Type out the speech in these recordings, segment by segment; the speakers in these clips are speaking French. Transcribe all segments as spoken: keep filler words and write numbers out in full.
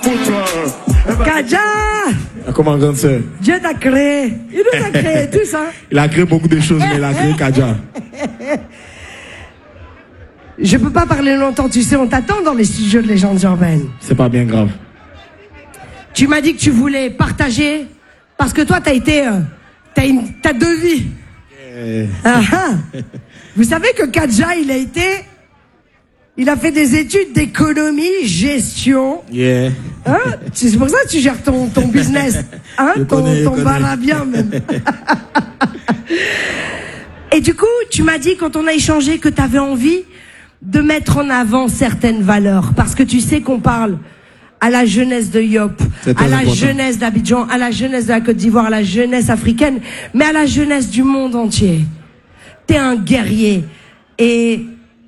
Kadja! Comment grande sœur? Dieu t'a créé. Il nous a créé tout ça. Il a créé beaucoup de choses, mais il a créé Kadja. Je peux pas parler longtemps, tu sais, on t'attend dans les studios de Légendes Urbaines. C'est pas bien grave. Tu m'as dit que tu voulais partager, parce que toi, t'as été... Euh, t'as une, t'as deux vies. Yeah. Ah, ah. Vous savez que Kadja, il a été... Il a fait des études d'économie, gestion. Yeah. Hein? C'est pour ça que tu gères ton, ton business. Hein? Je ton connais, ton je bar à bien, même. Et du coup, tu m'as dit, quand on a échangé, que tu avais envie de mettre en avant certaines valeurs. Parce que tu sais qu'on parle à la jeunesse de Yop, à la important. jeunesse d'Abidjan, à la jeunesse de la Côte d'Ivoire, à la jeunesse africaine, mais à la jeunesse du monde entier. T'es un guerrier. Et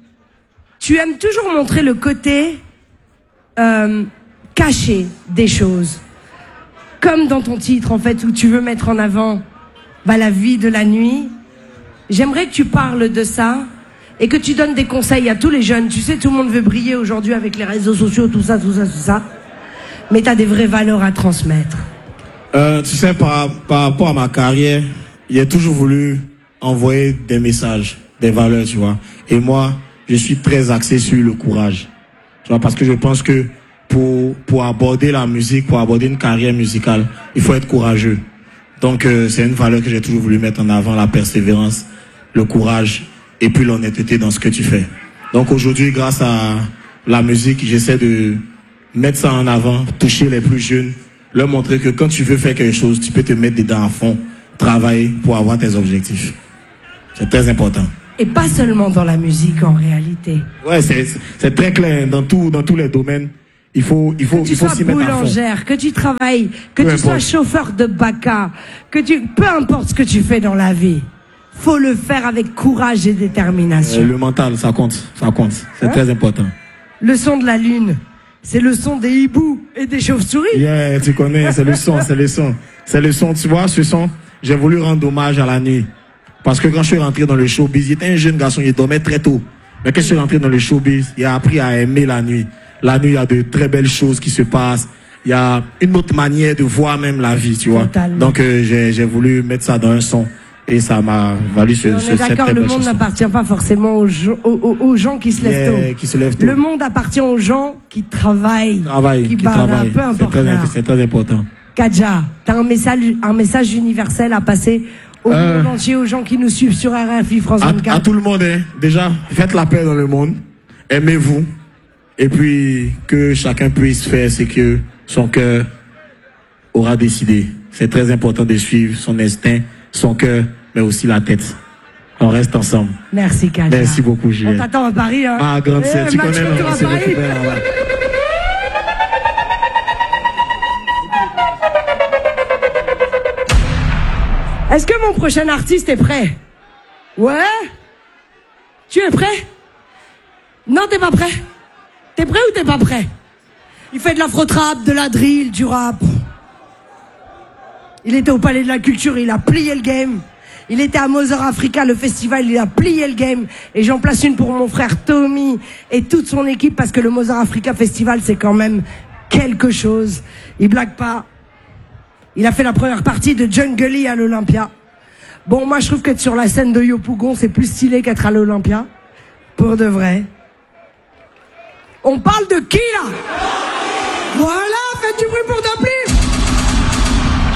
tu aimes toujours montrer le côté euh, caché des choses. Comme dans ton titre, en fait, où tu veux mettre en avant bah, la vie de la nuit. J'aimerais que tu parles de ça et que tu donnes des conseils à tous les jeunes. Tu sais, tout le monde veut briller aujourd'hui avec les réseaux sociaux, tout ça, tout ça, tout ça. Mais tu as des vraies valeurs à transmettre. Euh, tu sais, par, par rapport à ma carrière, j'ai toujours voulu envoyer des messages, des valeurs, tu vois. Et moi, je suis très axé sur le courage. Tu vois, parce que je pense que pour, pour aborder la musique, pour aborder une carrière musicale, il faut être courageux. Donc, euh, c'est une valeur que j'ai toujours voulu mettre en avant, la persévérance, le courage et puis l'honnêteté dans ce que tu fais. Donc, aujourd'hui, grâce à la musique, j'essaie de mettre ça en avant, toucher les plus jeunes, leur montrer que quand tu veux faire quelque chose, tu peux te mettre dedans à fond, travailler pour avoir tes objectifs. C'est très important. Et pas seulement dans la musique, en réalité. Ouais, c'est, c'est très clair. Dans tout, dans tous les domaines, il faut, il faut, que tu il faut sois s'y mettre à fond. boulangère, que tu travailles, que Peu tu importe. sois chauffeur de Baka, que tu, peu importe ce que tu fais dans la vie, faut le faire avec courage et détermination. Euh, le mental, ça compte, ça compte. C'est Hein? très important. Le son de la lune, c'est le son des hiboux et des chauves-souris. Yeah, tu connais, c'est le son, c'est le son. C'est le son, tu vois, ce son, j'ai voulu rendre hommage à la nuit. Parce que quand je suis rentré dans le showbiz, il était un jeune garçon, il dormait très tôt. Mais quand je suis rentré dans le showbiz, il a appris à aimer la nuit. La nuit, il y a de très belles choses qui se passent. Il y a une autre manière de voir même la vie, tu vois. Totalement. Donc, euh, j'ai, j'ai voulu mettre ça dans un son. Et ça m'a valu ce, On ce, est cette d'accord, très le belle monde chanson. n'appartient pas forcément aux, gens- aux, aux- aux gens qui se lèvent Yeah, tôt. qui se lèvent tôt. Le monde appartient aux gens qui travaillent, Travail, qui, qui barrent, travaille. peu C'est importe très, l'heure. c'est très important. Kadja, t'as un message, un message universel à passer au Euh, monde entier, aux gens qui nous suivent sur R F I France À, vingt-quatre. à tout le monde, hein. Déjà, faites la paix dans le monde. Aimez-vous. Et puis, que chacun puisse faire ce que son cœur aura décidé. C'est très important de suivre son instinct, son cœur, mais aussi la tête. On reste ensemble. Merci Kadja. Merci beaucoup, On Julien. t'attend à Paris, hein. Ah, grande Eh, sœur, tu match connais, retour non, à on se Paris. récupère là-bas. Est-ce que mon prochain artiste est prêt? Ouais? Tu es prêt? Non, t'es pas prêt? T'es prêt ou t'es pas prêt? Il fait de l'afro-trap, de la drill, du rap. Il était au Palais de la Culture, il a plié le game. Il était à Mother Africa, le festival, il a plié le game. Et j'en place une pour mon frère Tommy et toute son équipe, parce que le Mother Africa Festival, c'est quand même quelque chose. Il blague pas. Il a fait la première partie de Jungle à l'Olympia. Bon, moi, je trouve qu'être sur la scène de Yopougon, c'est plus stylé qu'être à l'Olympia. Pour de vrai. On parle de qui, là? Voilà, faites du bruit pour Dopli.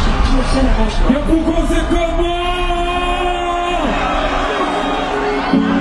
Yopougon, c'est comment?